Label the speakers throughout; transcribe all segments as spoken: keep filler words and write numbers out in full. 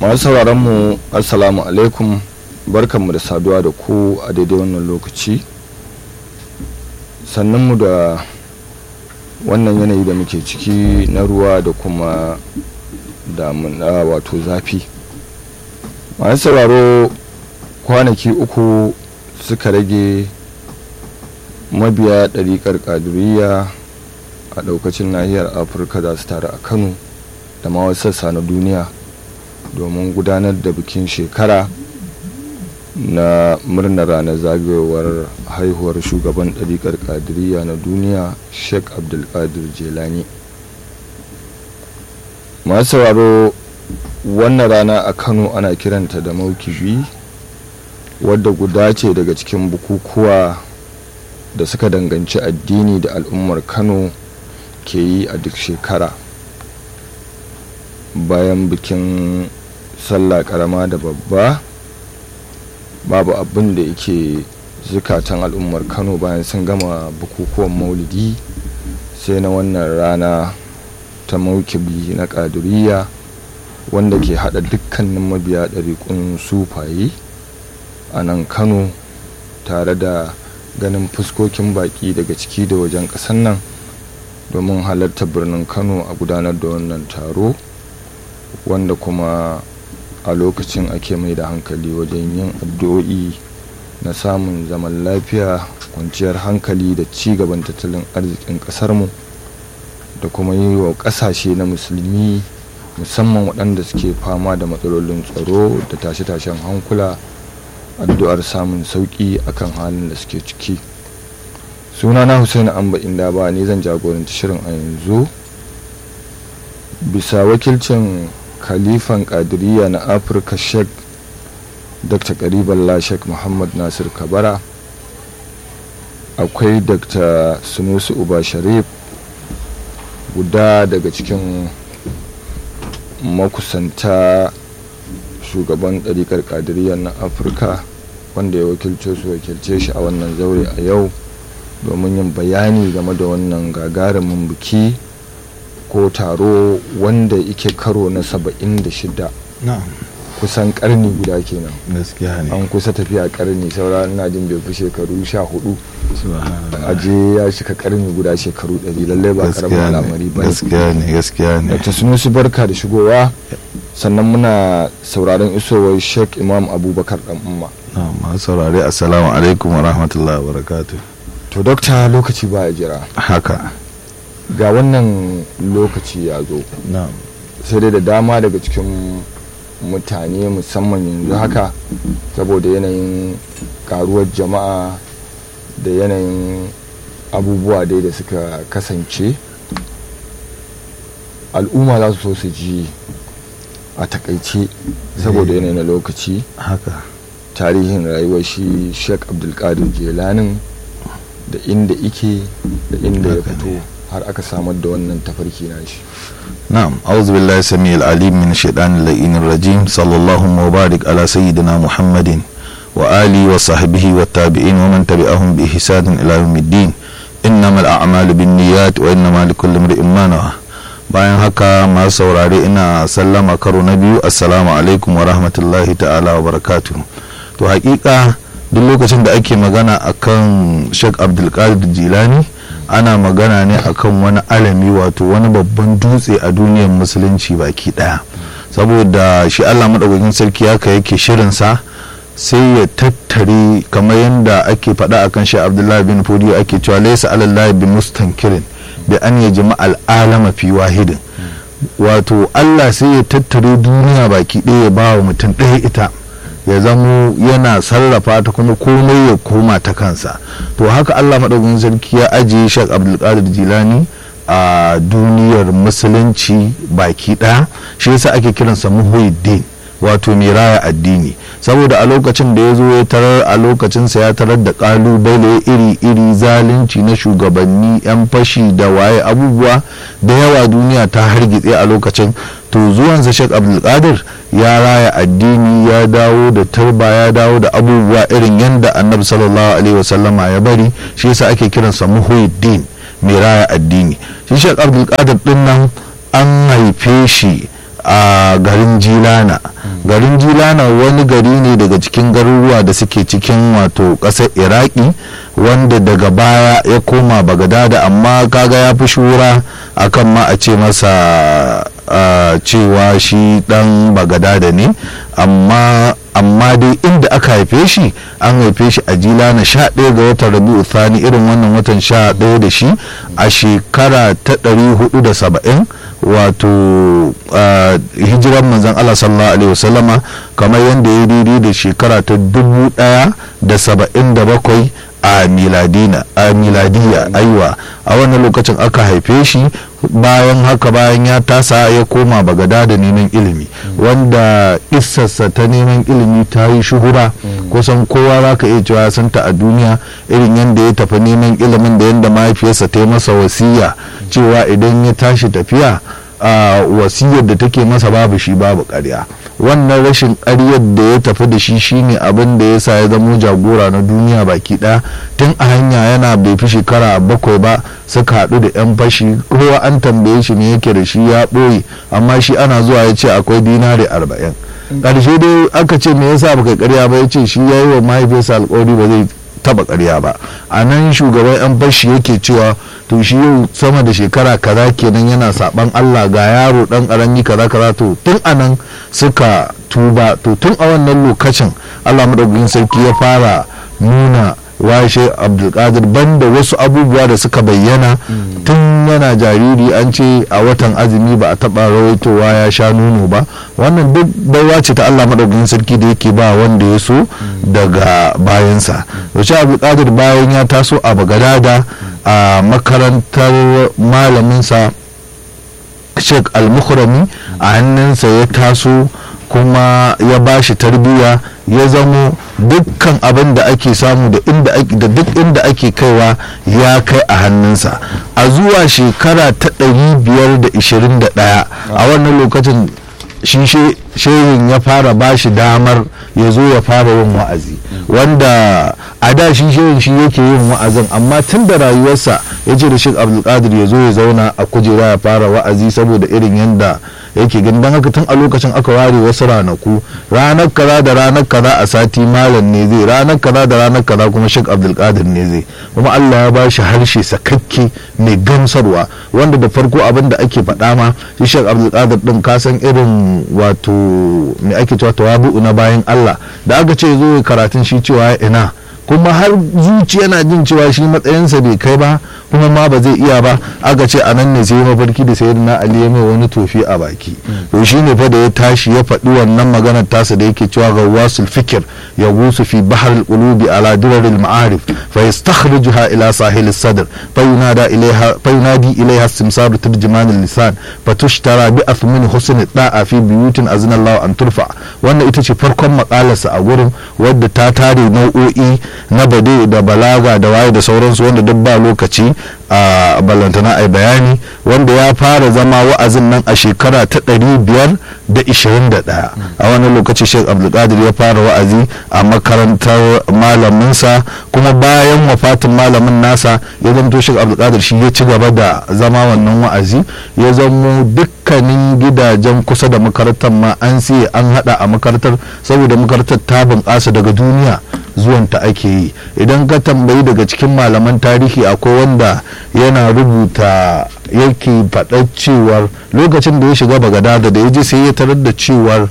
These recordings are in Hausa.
Speaker 1: masu sauraron mu assalamu alaikum, barkanmu da saduwa da ku a daidai wannan lokaci, sannan mu da wannan yanayi da muke ciki na ruwa da kuma damuna wato zafi. Masu sauraro, kwanaki uku suka rage mabiya ɗariƙar ƙadiriya a ɗaukacin nahiyar Afirka za su taru a Kano da ma wasu sassa na duniya domin gudanar da bikin shekara na murnar ranar zagayowar haihuwar shugaban ɗariƙar ƙadiriya na duniya Sheikh Abdulkadir Jelani. Masu sauraro, wannan rana a Kano ana kiranta da Maukibi, wadda guda ce daga cikin bukukuwa da suka danganci addini da al'ummar Kano ke yi a duk shekara bayan bikin sallah karama da babba. Babu abin da yake zukatan al'ummar Kano bayan sun gama bukukuwan maulidi sai na wannan rana ta Maukibi na ƙadiriya, wanda ke hada dukkanin mabiya ɗariƙun sufaye a nan Kano, tare da ganin fuskokin baƙi daga ciki da wajen ƙasar nan domin halartar birnin Kano a gudanar da wannan taro, wanda kuma a lokacin ake mai da hankali wajen yin addu'o'i na samun zaman lafiya, kwanciyar hankali da ci gaban tattalin arzikin ƙasarmu, da kuma yi wa ƙasashe na musulmi musamman waɗanda suke fama da matsalolin tsaro da tashe-tashen hankula addu'ar samun sauƙi akan halin da suke ciki. Sunana Hussein Amba Indaba, ne zan jagoranci shirin a yanzu bisa wakilcin Khalifan Qadiriyya na Afirka Sheikh Dr. Qariballah Sheikh Muhammad Nasir Kabara. Akwai Dr. Sunusi Uba Sharif, guda daga cikin makusanta shugaban ɗariƙar ƙadiriyya na Afirka, wanda ya wakilce su wakilce shi a wannan zaure a yau domin yin bayani game da wannan gagarumin biki ko taro wanda yake karo na saba'in da shida. Kusan karni guda kenan.
Speaker 2: Gaskiya ne.
Speaker 1: An kusa tafiya karni, saura ina jin bai fi shekaru sha hudu aje ya shika karni guda shekaru ɗari. Lallai ba karamin al'amari ba.
Speaker 2: Gaskiya ne, gaskiya ne.
Speaker 1: Dr. Sunusi, barka da shigowa. Sannan muna sauraron isowar Sheikh Imam Abubakar Dan Umma.
Speaker 2: Masu saurare assalamu alaikum wa rahmatullahi wa barakatuh.
Speaker 1: To dokta, lokaci ba ya jira.
Speaker 2: Haka.
Speaker 1: Ga wannan lokaci ya zo. Sai dai da dama daga cikin mutane musamman yanzu haka, saboda yanayin karuwar jama'a da yanayin abubuwa dai da suka kasance, al'umma za su so su ji a takaice saboda yanayin na lokaci
Speaker 2: haka
Speaker 1: tarihin rayuwar shi Sheikh Abdulkadir Jelanin, da inda ike da inda ya fito har aka samar da wannan tafarki na shi.
Speaker 2: نعم أعوذ بالله السميع العليم من الشيطان اللعين الرجيم صلى الله وبارك على سيدنا محمد وآله وصحبه والتابعين ومن تبعهم بإحسان إلى يوم الدين إنما الأعمال بالنيات وإنما لكل امرئ ما نوى. bayan haka masu saurare ina sallama karo na biyu, assalamu alaikum wa rahmatullahi ta'ala wa barakatuh. To hakika duk lokacin da ake magana akan Sheikh Abdulkadir Jilani, ana magana ne akan wani alami, wato wani babban dutse a duniyar musulunci baki daya, saboda shi Allah madaukakin sarki haka yake shirinsa, sai ya tattare kamar yadda ake faɗa akan shi Abdullahi bin Fodi ake cewa laysa alallahi bi mustankirin bi an yajma al'alama fi wahidin. Wato Allah sai ya tattare duniya baki ɗaya ya ba wa mutum ɗaya ita, ya zamo yana sarrafa ta kuma komai ya koma ta kansa. To haka Allah madaukakin sarki ya ajiye Sheikh Abdulkadir Jilani a duniyar musulunci baki ɗaya, shi yasa ake kiransa Muhyiddin, wato mai raya addini, saboda a lokacin da ya zo ya tarar a lokacinsa ya tarar da kalubale iri-iri, zalunci na shugabanni, yan fashi da waye, abubuwa da yawa, duniya ta hargitse a lokacin. To zuwansa Sheikh Abdulkadir ya raya addini, ya dawo da turba, ya dawo da abubuwa irin yadda Annabi sallallahu alaihi wasallama ya bari, shi yasa ake kiransa Muhyiddin, mai raya addini. Shi Sheikh Abdulkadir din nan an haife shi a garin Jilana. Garin Jilana wani gari ne daga cikin garuruwa da suke cikin wato ƙasar Iraki, wanda daga baya ya koma Bagadada, amma kaga ya fi shura akan ma a ce masa uh, cewa shi dan Bagadada ne, amma amma dai inda aka haife shi an haife shi a Jilana sha ɗaya ga watan Rabi'u Thani, irin wannan watan sha ɗaya da shi a shekara ta ɗari hudu da saba'in wato uh, hijiran manzon Allah sallallahu alaihi wasallama, kamar yadda ya daidai da shekara ta dubu ɗaya da saba'in da bakwai a miladina a miladiya aiwa a wannan lokacin aka haife shi. Bayan haka, bayan ya tasa ya koma Bagada da neman ilimi, wanda isarsa ta neman ilimi ta yi shuhura, kusan kowa za ka iya cewa sun ta a duniya, irin yadda ya tafi neman ilimin da yadda mahaifiyarsa ta yi masa wasiya cewa idan ya tashi tafiya a wasiyar da take masa babu shi babu ƙarya. Wannan rashin ƙaryar da ya tafi da shi shine abin da ya sa ya zamo jagora na duniya baki ɗaya. Tun a hanya yana bai fi shekara bakwai ba suka haɗu da 'yan fashi, kowa an tambaye shi me yake da shi ya ɓoye, amma shi ana zuwa ya ce akwai dinari arba'in. Ƙarshe dai aka ce me yasa baka ƙarya ba, ya ce shi ya yi wa mahaifiyarsa alƙawari ba zai taba ƙarya ba. A nan shugaban 'yan fashi yake cewa to shi yau sama da shekara kaza kenan yana saban Allah, ga yaro dan karami kaza kaza, to tun anan suka tuba. To tun a wannan lokacin Allah madaukakin sarki ya fara nuna washe Abdulkadir banda wasu abubuwa da suka bayyana tun yana jariri. An ce a watan azumi ba a taba rawaitowa ya sha nono ba, wannan duk baiwa ce ta Allah madaukakin sarki da yake ba wanda ya so daga bayansa. Washe Abdulkadir bayan ya taso a Bagadada a makarantar malaminsa Sheikh Al-Mukhrami, a hannunsa ya taso kuma ya ba shi tarbiyya, ya zamo dukkan abin da ake samu da inda da duk inda ake kaiwa ya kai a hannunsa. A zuwa shekara ta ɗari biyar da ishirin da ɗaya a wannan lokacin shi shehin ya fara ba shi damar ya zo ya fara yin wa'azi, wanda a da shi shehin shi yake yin wa'azin, amma tun da rayuwarsa ya ce da Sheikh Abdulkadir ya zo ya zauna a kujera ya fara wa'azi saboda irin yadda yake gani. don haka tun a lokacin aka ware wasu ranaku, ranar kaza da ranar kaza a sati malam ne zai, ranar kaza da ranar kaza kuma Sheikh Abdulkadir ne zai, kuma Allah ya ba shi harshe sakakke mai gamsarwa, wanda da farko abin da ake faɗa ma shi Sheikh Abdulkadir din kasan irin wato mai ake cewa tawabu na bayan Allah, da aka ce zo karatun shi cewa ina, kuma har zuciya na jin cewa shi matsayinsa bai kai ba kuma ma ba zai iya ba. Aka ce a nan ne sai mafarki da sayyidina Ali ya mai wani tofi a baki, to shi ne fa da ya tashi ya faɗi wannan maganar tasa da yake cewa gawasul fikir ya gusu fi bahar al-qulubi ala durar al-ma'arif fa yastakhrijuha ila sahil as-sadr fa yunada ilayha fa yunadi ilayha istimsar turjuman al-lisan fa tushtara bi athmin husn da'a fi buyutin azna Allah an turfa. wannan ita ce farkon makalarsa a gurin, wadda ta tare nau'o'i na bade da balaga da waye da sauransu, wanda duk ba lokaci a ballantana ai bayani, wanda ya fara zama wa'azin nan a shekara ta ɗari biyar da ishirin da ɗaya. a wannan lokaci Sheikh Abdulkadir ya fara wa'azi a makarantar malaminsa, kuma bayan wafatin malamin nasa ya zamto Sheikh Abdulkadir shi ya ci gaba da zama wannan wa'azi, ya zamo dukkanin gidajen kusa da makarantar ma an sai an hada a makarantar, saboda makarantar ta bunƙasa daga duniya zuwanta ake yi. Idan ka tambayi daga cikin malaman tarihi akwai wanda yana rubuta yake faɗa cewar lokacin da ya shiga Bagadada da ya je sai ya tarar da cewar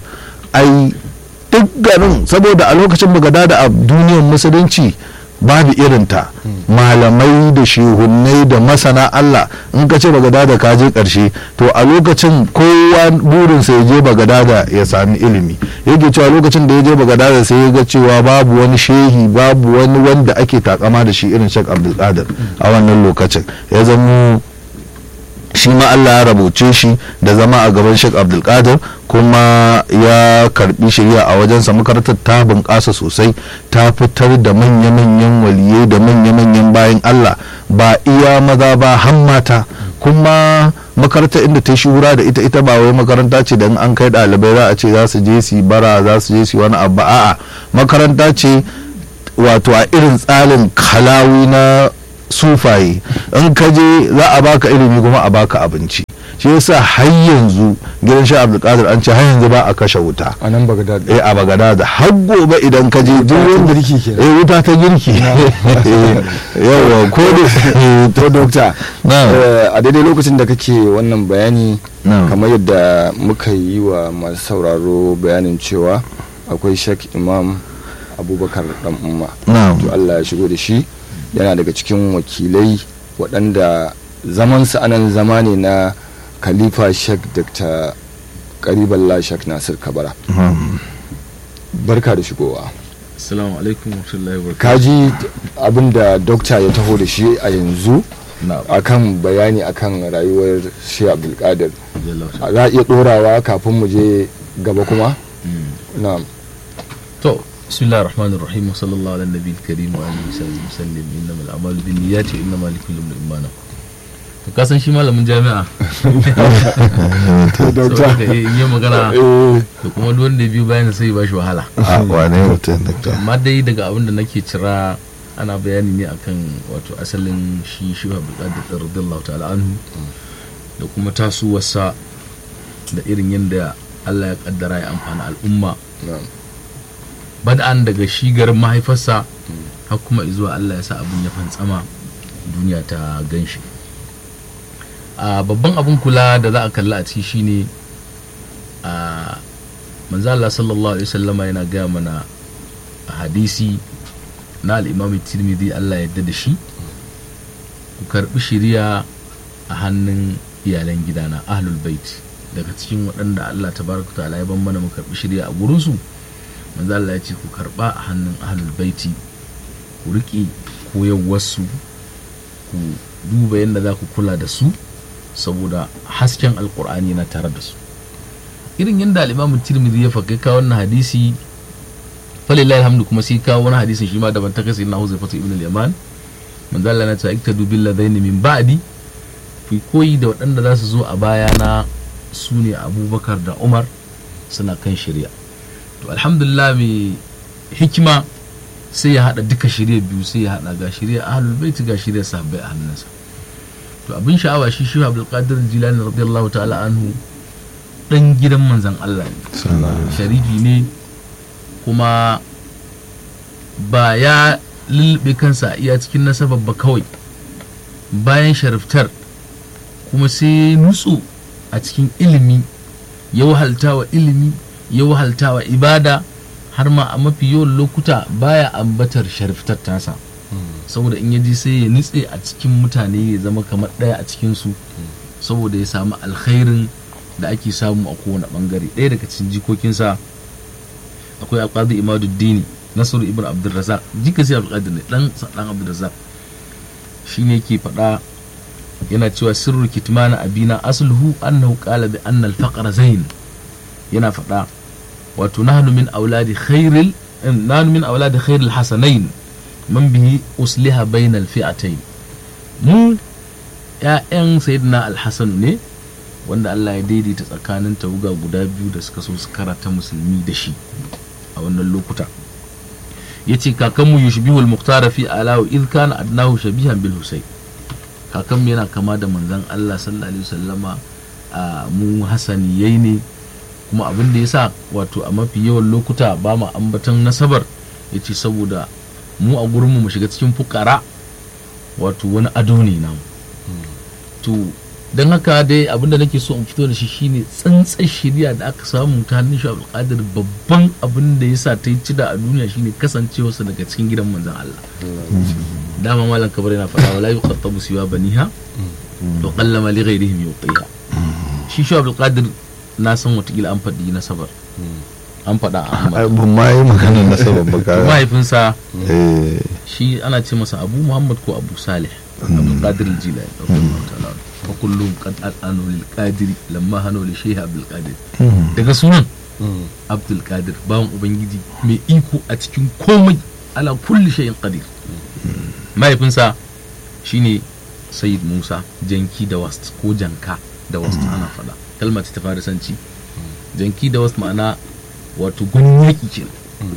Speaker 2: ai duk garin, saboda a lokacin Bagadada a duniyar musulunci babu irinta, malamai da shehunnai da masana Allah, in ka ce Bagadada ka je karshe. To a lokacin kowa burinsa ya je Bagadada ya sami ilimi, yake cewa lokacin da ya je Bagadada sai ya ga cewa babu wani shehi, babu wani wanda ake takama da shi irin Sheikh Abdulkadir a wannan lokacin. Ya zama shi ma Allah ya rabuce shi da zama a gaban Sheikh Abdulkadir, kuma ya karbi shari'a a wajensa. makarantar ta bunƙasa sosai, ta fitar da manya-manyan waliyai da manya-manyan bayan Allah, ba iya maza ba har mata. kuma makarantar inda ta shura da ita ita ba wai makaranta ce da an kai ɗalibai za a ce za su je su bara, za su je su wani abu, a'a makaranta ce wato a irin tsarin kalawi na sufaye, in ka je za a baka ilimi kuma a baka abinci. shi yasa har yanzu gidan Sheikh Abdul Qadir an ce har yanzu ba a kashe wuta
Speaker 1: a nan Bagdad
Speaker 2: eh a Bagdad har gobe idan ka je duk wanda
Speaker 1: girki kenan
Speaker 2: eh wuta ta girki yawa ko da
Speaker 1: to dokta
Speaker 2: na'am
Speaker 1: a daidai lokacin da kake wannan bayani
Speaker 2: na'am
Speaker 1: kamar yadda muka yi wa masu sauraro bayanin cewa akwai Sheikh Imam Abubakar dan umma
Speaker 2: na'am
Speaker 1: to Allah ya shigo da shi yana daga cikin wakilai waɗanda zamansa anan zama ne na Khalifa Sheikh Dr. Qariballah Sheikh Nasir Kabara.
Speaker 2: na'am.
Speaker 1: Barka da shigowa.
Speaker 3: Assalamu alaikum wa rahmatullahi wa barakatuh.
Speaker 1: Kaji abinda dokta ya taho da shi a yanzu
Speaker 3: Na'am.
Speaker 1: akan bayani akan rayuwar Sheikh Abdul Qadir.
Speaker 3: Jalla wa ala.
Speaker 1: Za a iya dorawa kafin mu je gaba kuma?
Speaker 3: Mm.
Speaker 1: Na'am.
Speaker 3: To, bismillahir rahmanir rahim wa sallallahu ala nabiyil karim wa alihi wa sallam innamal a'malu binniyati wa innamal likulli imrin ma nawa. To ka san shi malamin jami'a.
Speaker 1: Dokta.
Speaker 3: Saboda in yi magana
Speaker 1: Eh,
Speaker 3: da kuma duk wanda ya biyo bayan sai ya bashi wahala.
Speaker 2: a wane mutum da
Speaker 3: Amma dai daga abin da nake cira ana bayani ne akan wato asalin shi shi Abdul Qadir radiyallahu ta'ala anhu da kuma tasowarsa da irin yadda Allah ya kaddara ya amfana al'umma
Speaker 1: na'am.
Speaker 3: bada'an daga shi garin mahaifarsa har kuma izuwa Allah ya sa abin ya fantsama duniya ta ganshi. A babban abin kula da za a kalla a ciki shine a manzo Allah sallallahu alaihi wasallama yana gaya mana a hadisi na al-Imam Tirmidhi Allah ya yarda da shi, ku karbi shiriya a hannun iyalan gidana ahlul bait, daga cikin waɗanda Allah tabaraka ta'ala ya ban mana mu karbi shiriya a gurin su. Manzo Allah ya ce ku karba a hannun ahlul baiti, ku riƙe koyarwarsu, ku duba yadda za ku kula da su saboda hasken alkur'ani na tare da su. Irin yadda al-Imam Tirmidhi ya fakai ka wannan hadisi, falillahi alhamdu, kuma sai kawo wani hadisin shi ma daban ta kasi na Huzaifatu ibn al-Yaman. Manzo Allah na ce iktadu bil ladaini min ba'di, ku koyi da waɗanda za su zo a bayana, su ne Abubakar da Umar, suna kan shari'a. To alhamdulillah mai hikima sai ya hada duka shirya biyu, sai ya hada ga shirya ahlul baiti ga shirya sahabbai a hannunsa. To abin sha'awa shi shi Abdul Qadir Jilani radiyallahu ta'ala anhu dan gidan manzon Allah ne, sharifi ne, kuma ba ya lulluɓe kansa iya cikin nasabar ba kawai, bayan shariftar kuma sai nutsu a cikin ilimi, ya wahalta wa ilimi, ya wahalta wa ibada, har ma a mafi yawan lokuta baya ambatar shariftar tasa, saboda in yaji sai ya nutse a cikin mutane, ya zama kamar ɗaya a cikinsu, saboda ya samu alkhairin da ake samu a kowane ɓangare. Ɗaya daga cikin jikokinsa akwai alƙadi imaduddini nasiru ibn abdulrazak, jika sai abdulkadir ne, ɗan ɗan abdulrazak, shi ne ke faɗa yana cewa sirru kitmana abina asluhu annahu qala bi anna al-faqra zain. Yana faɗa wato nahnu min auladi khairil nahnu min auladi khairil hasanain man bihi usliha bainal fi'atayn. Mu ƴaƴan sayyidina al-hasan ne wanda Allah ya daidaita tsakanin tawaga guda biyu da suka so su karata musulmi da shi a wannan lokuta. Yace kakanmu yushbihul muqtara fi alaw id kana adnahu shabihan bil husayn. Kakanmu yana kama da manzon Allah sallallahu alaihi wasallama, a mu hasaniyai ne, kuma abin da ya sa wato a mafi yawan lokuta ba mu ambatan nasabar, ya ce saboda mu a gurinmu mu shiga cikin fukara wato wani ado ne namu. To don haka dai abin da nake so in fito da shi shine tsantsan shirya da aka samu ta hannun shi Abdul Qadir. Babban abin da ya sa ta yi cida a duniya shine kasancewarsa daga cikin gidan manzon Allah. Dama malam kabar yana faɗa wala yuqattabu siwa baniha wa qallama li ghayrihim yuqiha. Shi shi Abdul Qadir na san watakila an faɗi nasabar, an faɗa a Ahmad.
Speaker 2: ban ma yi maganar nasabar ba ka
Speaker 3: Mahaifinsa
Speaker 2: eh
Speaker 3: shi ana ce masa Abu Muhammad ko Abu Salih Abdul Qadir al-Jilani radiyallahu ta'ala anhu. Fa kullum qad anu lil Qadiri lamma hanu li Shaykh Abdul Qadir. Daga sunan Abdul Qadir, bawan ubangiji mai iko a cikin komai, ala kulli shay'in qadir. Mahaifinsa shine Sayyid Musa Janki da Wast ko Janka da Wast ana faɗa, kalmar ta farisanci. Janki da Wast ma'ana wato gwanin yaƙi kenan,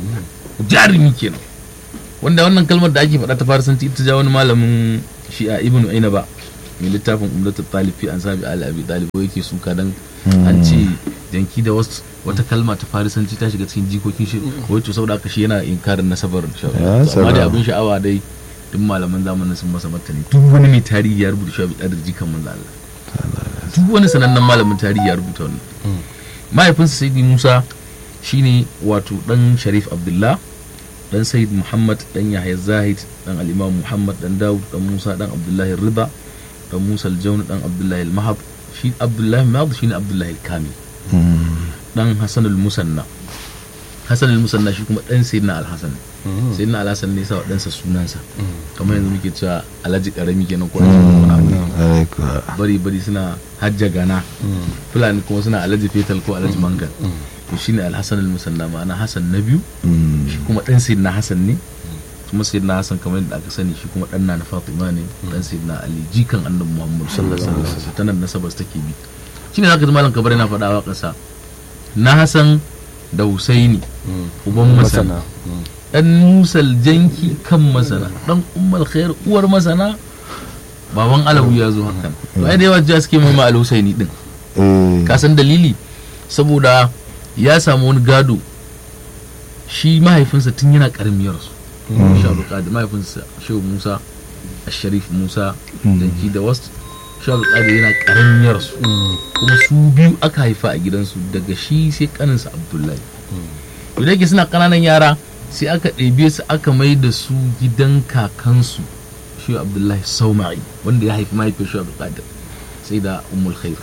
Speaker 3: jarumi kenan, wanda wannan kalmar da ake faɗa ta farisanci ita ja wani malamin shi'a Ibn Ainaba mai littafin umdatul talib fi ansabi ali abi talib yake suka dan an ce janki da wasu wata kalma ta farisanci ta shiga cikin jikokin shi wai to saboda haka shi yana inkarin nasabar shawara amma dai abin sha'awa dai duk malaman zamanin sun masa martani duk wani mai tarihi ya rubuta shabi kadar jikan manzo Allah duk wani sanannen malamin tarihi ya rubuta wannan mahaifinsa sayyidi Musa shine wato dan Sharif Abdullah dan Sayyid Muhammad dan Yahya Zahid dan al-Imam Muhammad dan Dawud dan Musa dan Abdullah Rida dan Musa al-Jawn dan Abdullah al-Mahab shi Abdullah al-Mahab shine Abdullah al-Kamil dan Hassan al-Musanna Hassan al-Musanna shi kuma dan Sayyidina al-Hasan Sayyidina al-Hasan ne sa dan sa sunansa kamar yanzu muke cewa Alhaji Karami kenan ko Alhaji bari bari suna hajja gana fulani kuma suna Alhaji Fetal ko Alhaji Mangal to shine al-Hasan al-Musanna ma'ana Hassan na biyu shi kuma dan Sayyidina Hassan ne kuma Sayyidina Hassan kamar yadda aka sani shi kuma dan na Fatima ne dan Sayyidina Ali jikan Annabi Muhammad sallallahu alaihi wasallam tanan nasabar take bi shine zaka ji malam kabar yana faɗa wa kasa na Hassan da Husaini uban masana dan Musal janki kan masana dan Ummul Khair uwar masana baban Alawu ya zo hakan to ai da yawa ji suke mai al-Husaini din ka san dalili saboda ya samu wani gado shi mahaifinsa tun yana karamiyar su shabu kadir mahaifinsa shehu Musa Sharif Musa danki da wasu shabu kadir yana karamiyar su kuma su biyu aka haifa a gidansu daga shi sai kaninsa Abdullahi to da yake suna kananan yara sai aka ɗebe su aka mai da su gidan kakansu shehu Abdullahi Sauma'i wanda ya haifi mahaifiyar shehu Abdulkadir sai da Ummul Khair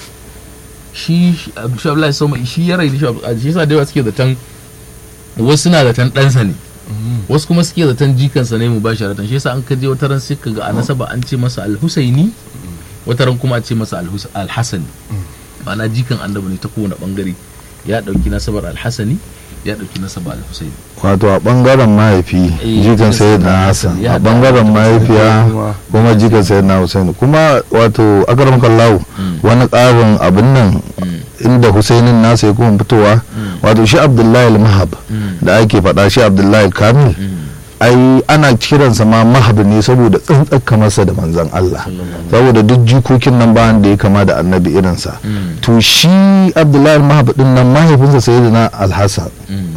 Speaker 3: shi shehu Abdullahi Sauma'i shi ya raini shehu Abdulkadir shi yasa da yawa suke zaton wasu suna zaton ɗansa ne wasu kuma suke zaton jikansa ne mubasharatan shi yasa an kaje wata ran sai kaga a nasaba an ce masa al-Husaini wata ran kuma a ce masa al-Hasani ma'ana jikan annabi ne ta kowane bangare ya dauki nasabar al-Hasani ya dauki nasabar al-Husaini
Speaker 2: wato a bangaren mahaifi jikan sayyidina Hassan a bangaren mahaifiya kuma jikan sayyidina Husaini kuma wato akramakallahu wani ƙarin abin nan inda Husainin nasa ya kuma fitowa wato shi Abdullahi al-Mahab da ake faɗa shi Abdullahi al-Kamil ai ana kiransa ma mahab ne saboda tsantsar kamarsa da manzon Allah saboda duk jikokin nan bayan da ya kama da annabi irinsa to shi Abdullahi al-Mahab din nan mahaifinsa sayyidina al-Hasan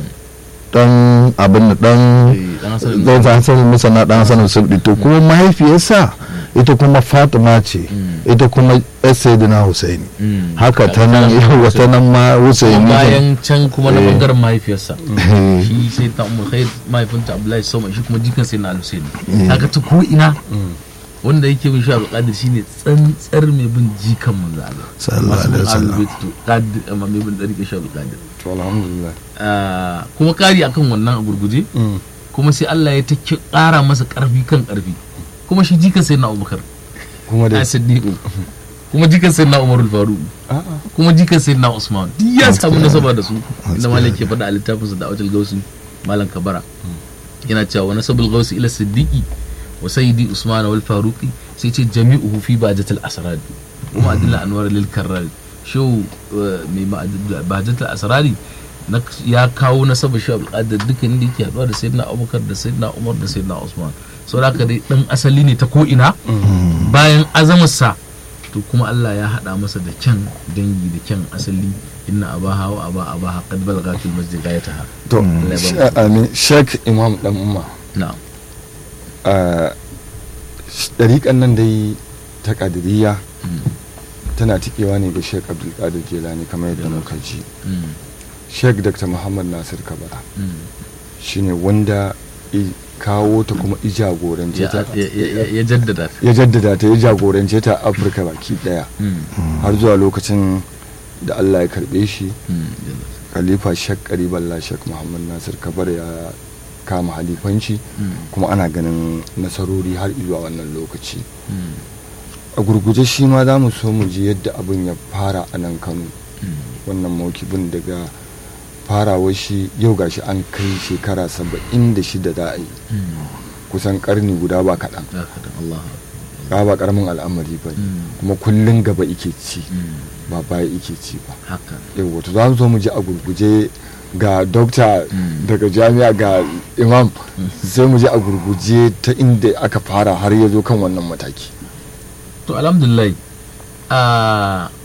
Speaker 2: dan abin dan dan Hassan Musanna dan Hassan Sulbi to kuma mahaifiyarsa ita kuma Fatima ce ita kuma Sayyidina Husaini haka ta nan yawa ta nan ma Husaini
Speaker 3: bayan can kuma na bangaren mahaifiyarsa shi sai ta Ummul Khair mahaifinta Abdullahi Sauma shi kuma jikan Sayyidina Husaini haka ta ko ina wanda yake bin shi Abdulkadir shine tsantsar mai bin jikan manzo Allah
Speaker 2: sallallahu alaihi wasallam
Speaker 3: kadir amma mai bin dariƙe shi Abdulkadir
Speaker 1: to alhamdulillah
Speaker 3: kuma kari akan wannan gurguje kuma sai Allah ya ta ƙara masa ƙarfi kan ƙarfi kuma shi jikan Sayyidina Abubakar
Speaker 1: kuma da
Speaker 3: Siddiq kuma jikan Sayyidina Umar al-Faruq kuma jikan Sayyidina Usman duk ya samu nasaba da su inda malam ke faɗa a littafinsa da Awjal Gausi malam Kabara yana cewa nasabul Gausi ila Siddiqi wa sayyidi Usman wal Faruqi sai ce jami'uhu fi bajatul asrar kuma adilla anwar lil karrar show mai bajatul asrari ya kawo nasabar shi Abdulkadir dukkan da yake haɗuwa da Sayyidina Abubakar da Sayyidina Umar da Sayyidina Usman saboda haka dai dan asali ne ta ko ina bayan azamarsa to kuma Allah ya hada masa da kyan dangi da kyan asali inna abaha wa aba abaha qad balagha fil masjid ghayataha
Speaker 1: to amin Sheikh Imam dan umma
Speaker 3: na'am
Speaker 1: a dariƙan nan dai ta Qadiriyya tana tikewa ne ga Sheikh Abdul Qadir Jilani kamar yadda muka ji Sheikh Dr. Muhammad Nasir Kabara shine wanda kawo ta kuma i jagorance ta
Speaker 3: ya jaddada
Speaker 1: ya jaddada ta ya jagorance ta Afirka baki daya har zuwa lokacin da Allah ya karbe shi khalifa Sheikh Qariballah Sheikh Muhammad Nasir Kabara ya kama halifanci kuma ana ganin nasarori har zuwa wannan lokaci a gurguje shi ma za mu so mu ji yadda abin ya fara a nan Kano wannan mawkibin daga farawar shi yau gashi an kai shekara saba'in da shida da a yi kusan karni guda ba kaɗan ba ba karamin al'amari ba kuma kullum gaba ike ci ba baya ike ci ba yau wato za mu zo mu ji a gurguje ga dokta daga jami'a ga imam sai mu ji a gurguje ta inda aka fara har ya zo kan wannan mataki
Speaker 3: to alhamdulillah a